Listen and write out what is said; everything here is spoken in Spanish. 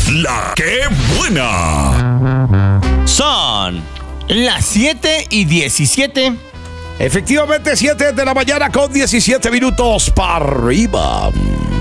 La que buena. Son las 7:17. Efectivamente, 7 de la mañana con 17 minutos para arriba.